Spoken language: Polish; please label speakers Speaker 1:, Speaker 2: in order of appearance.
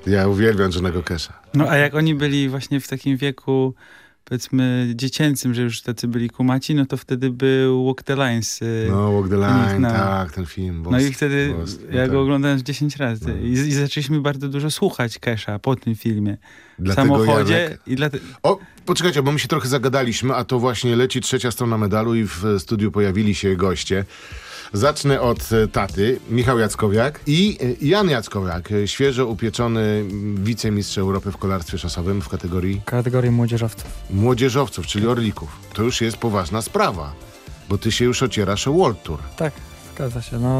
Speaker 1: Ja uwielbiam Johnnego Casha.
Speaker 2: No a jak oni byli właśnie w takim wieku, powiedzmy, dziecięcym, że już tacy byli kumaci, no to wtedy był Walk the Lines.
Speaker 1: No, Walk the
Speaker 2: u nich
Speaker 1: Line, tak, ten film.
Speaker 2: No i wtedy ja
Speaker 1: tak.
Speaker 2: go oglądałem 10 razy. I zaczęliśmy bardzo dużo słuchać Casha po tym filmie. W
Speaker 1: Dlatego
Speaker 2: samochodzie.
Speaker 1: Janek... O, poczekajcie, bo my się trochę zagadaliśmy, a to właśnie leci trzecia strona medalu i w studiu pojawili się goście. Zacznę od taty, Michał Jackowiak i Jan Jackowiak, świeżo upieczony wicemistrz Europy w kolarstwie szosowym w
Speaker 3: kategorii młodzieżowców.
Speaker 1: Młodzieżowców, czyli orlików. To już jest poważna sprawa, bo ty się już ocierasz o World Tour.
Speaker 3: Tak, zgadza się. No,